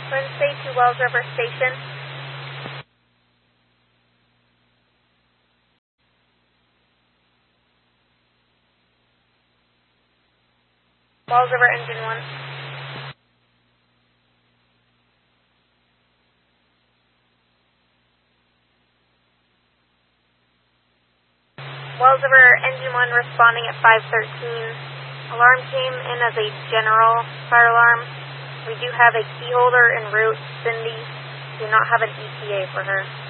Wednesday to Wells River Station. Wells River Engine 1. Wells River Engine 1 responding at 513. Alarm came in as a general fire alarm. We do have a key holder en route. Cindy, do not have an ETA for her.